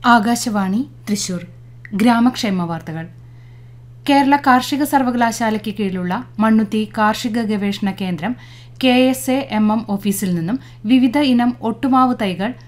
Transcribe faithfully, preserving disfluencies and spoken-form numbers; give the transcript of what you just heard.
ആകാശവാണി തൃശൂർ ഗ്രാമക്ഷേമ വാർത്തകൾ. കേരള കാർഷിക സർവകലാശാലയ്ക്ക് കീഴിലുള്ള മണ്ണുത്തി കാർഷിക ഗവേഷണ കേന്ദ്രം K S A M M ഓഫീസിൽ നിന്നും വിവിധ ഇനം ഒട്ടുമാവ് തൈകൾ